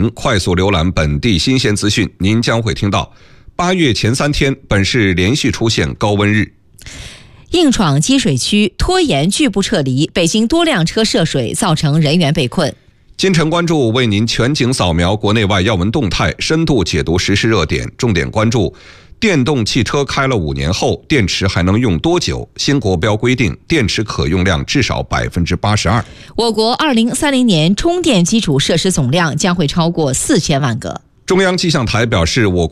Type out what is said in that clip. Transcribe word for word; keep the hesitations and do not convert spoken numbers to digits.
零，快速浏览本地新鲜资讯，您将会听到八月前三天本市连续出现高温日。 硬闯积水区，拖延拒不撤离，北京多辆车涉水，造成人员被困。 今晨关注为您全景扫描国内外要闻动态，深度解读时事热点，重点关注电动汽车开了五年后，电池还能用多久？新国标规定，电池可用量至少百分之八十二。 我国二零三零年充电基础设施总量将会超过四千万个。 中央气象台表示，我